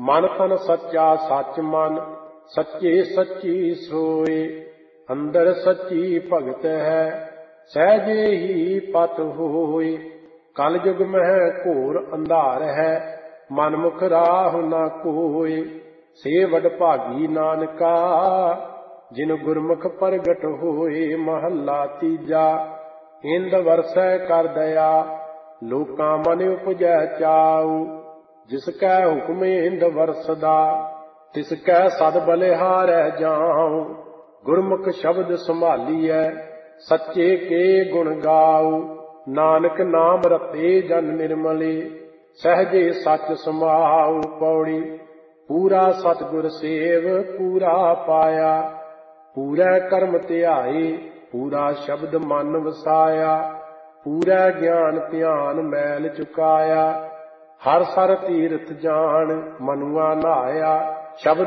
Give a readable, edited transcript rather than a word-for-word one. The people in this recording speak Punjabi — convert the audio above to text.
ਮਨ ਤਨ ਸੱਚਾ ਸੱਚ ਮਨ, ਸੱਚੇ ਸੱਚੀ ਸੋਏ। ਅੰਦਰ ਸੱਚੀ ਭਗਤ ਹੈ, ਸਹਿਜੇ ਹੀ ਪਤ ਹੋਏ। ਕਲ ਯੁਗ ਮਹਿ ਘੋਰ ਅੰਧਾਰ ਹੈ, ਮਨਮੁਖ ਰਾਹ ਨਾ ਕੋਏ। ਸੇ ਵਡਭਾਗੀ ਨਾਨਕਾ, ਜਿਨ ਗੁਰਮੁਖ ਪ੍ਰਗਟ ਹੋਏ। ਮਹੱਲਾ ਤੀਜਾ। ਇੰਦ ਵਰਸੈ ਕਰ ਦਇਆ, ਲੋਕਾਂ ਮਨ ਉਪਜੈ ਚਾਉ। ਜਿਸ ਕੈ ਹੁਕਮ ਇੰਦ ਵਰਸਦਾ, ਤਿਸ ਕੈ ਸਦ ਬਲਿਹਾਰੈ ਜਾਉ। ਗੁਰਮੁਖ ਸ਼ਬਦ ਸੰਭਾਲੀਐ, ਸੱਚੇ ਕੇ ਗੁਣ ਗਾਉ। ਨਾਨਕ ਨਾਮ ਰਤੇ ਜਨ ਨਿਰਮਲੇ, ਸਹਿਜੇ ਸੱਚ ਸਮਾਉ। ਪੌੜੀ। ਪੂਰਾ ਸਤਿਗੁਰ ਸੇਵ ਪੂਰਾ ਪਾਇਆ, ਪੂਰਾ ਕਰਮ ਧਿਆਏ, ਪੂਰਾ ਸ਼ਬਦ ਮਨ ਵਸਾਇਆ। ਪੂਰਾ ਗਿਆਨ ਧਿਆਨ ਮੈਲ ਚੁਕਾਇਆ, ਹਰ ਸਰ ਤੀਰਥ ਜਾਣ। ਮਨੁਆ ਨਹਾਇਆ, ਸ਼ਬਦ